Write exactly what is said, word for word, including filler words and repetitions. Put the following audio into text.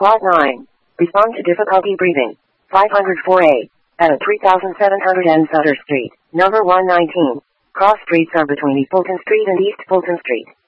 Lot nine. Respond to difficulty breathing. five oh four A. At three thousand seven hundred N Sutter Street, number one nineteen. Cross streets are between East Fulton Street and East Fulton Street.